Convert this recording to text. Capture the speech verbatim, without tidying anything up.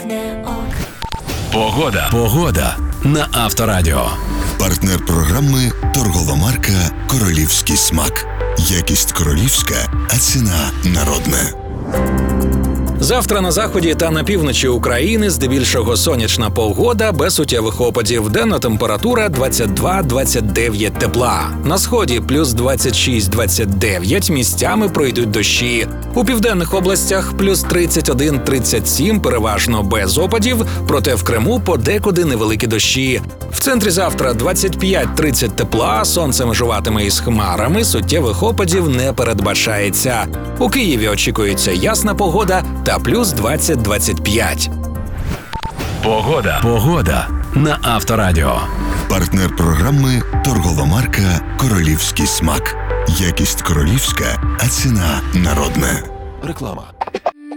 не ок. Погода. Погода на Авторадіо. Партнер програми торгова марка «Королівський смак». Якість королівська, а ціна народна. Завтра на заході та на півночі України здебільшого сонячна погода без суттєвих опадів. Денна температура двадцять два - двадцять дев'ять тепла. На сході плюс двадцять шість - двадцять дев'ять, місцями пройдуть дощі. У південних областях плюс тридцять один - тридцять сім, переважно без опадів, проте в Криму подекуди невеликі дощі. В центрі завтра двадцять п'ять - тридцять тепла, сонце межуватиме із хмарами, суттєвих опадів не передбачається. У Києві очікується ясна погода та плюс двадцять - двадцять п'ять. Погода. Погода на Авторадіо. Партнер програми торгова марка «Королівський смак». Якість королівська, а ціна народна. Реклама.